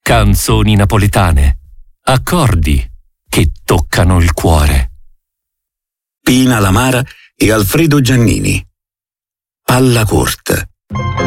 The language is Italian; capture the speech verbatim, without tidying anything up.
Canzoni napoletane, accordi che toccano il cuore. Pina Lamara e Alfredo Giannini. Palla corta.